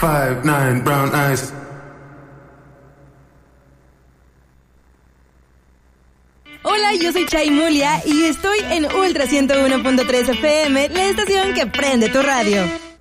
5'9", brown eyes. Hola, yo soy Chay Mulia y estoy en Ultra 101.3 FM, la estación que prende tu radio.